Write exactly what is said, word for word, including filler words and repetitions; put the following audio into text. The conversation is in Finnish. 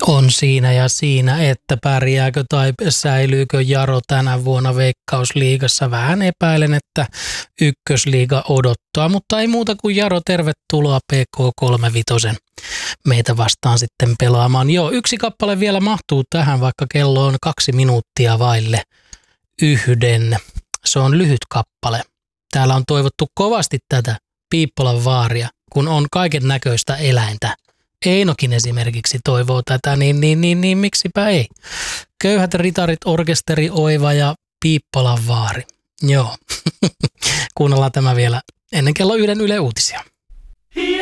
On siinä ja siinä, että pärjääkö tai säilyykö Jaro tänä vuonna Veikkausliigassa. Vähän epäilen, että ykkösliiga odottaa, mutta ei muuta kuin Jaro, tervetuloa P K kolmekymmentäviisi meitä vastaan sitten pelaamaan. Joo, yksi kappale vielä mahtuu tähän, vaikka kello on kaksi minuuttia vaille yhden. Se on lyhyt kappale. Täällä on toivottu kovasti tätä Piippolan vaaria, kun on kaiken näköistä eläintä. Einokin esimerkiksi toivoo tätä, niin, niin, niin, niin miksipä ei. Köyhät ritarit, orkesteri, Oiva ja Piippolan vaari. Joo, kuunnellaan tämä vielä ennen kello yhden Yle Uutisia.